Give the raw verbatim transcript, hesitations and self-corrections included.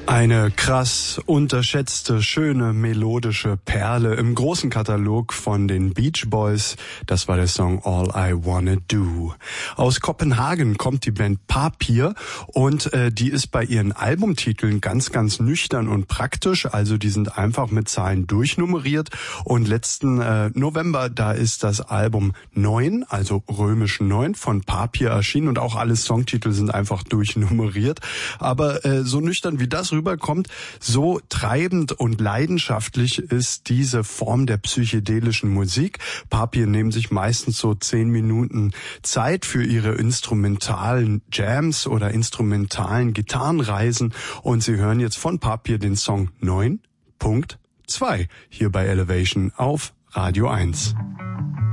Eine krass unterschätzte, schöne, melodische Perle im großen Katalog von den Beach Boys. Das war der Song All I Wanna Do. Aus Kopenhagen kommt die Band Papier und äh, die ist bei ihren Albumtiteln ganz, ganz nüchtern und praktisch. Also die sind einfach mit Zahlen durchnummeriert. Und letzten äh, November, da ist das Album neun, also römisch neun, von Papier erschienen. Und auch alle Songtitel sind einfach durchnummeriert. Aber äh, so nüchtern wie das rüberkommt, so treibend und leidenschaftlich ist diese Form der psychedelischen Musik. Papier nehmen sich meistens so zehn Minuten Zeit für ihre instrumentalen Jams oder instrumentalen Gitarrenreisen und Sie hören jetzt von Papier den Song neun Punkt zwei hier bei Elevation auf Radio eins.